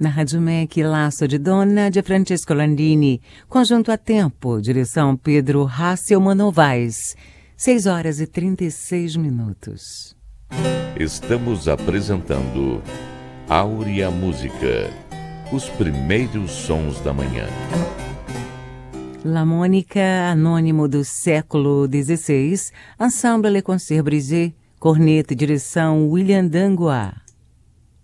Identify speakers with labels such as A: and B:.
A: Na Rádio MEC, Laço de Dona, de Francesco Landini, Conjunto a Tempo, direção Pedro Hasselmann Novaes, 6h36.
B: Estamos apresentando Áurea Música, os primeiros sons da manhã.
A: La Mônica, anônimo do século XVI, Ensemble Le Concert Brisé, corneta e direção William Dangois.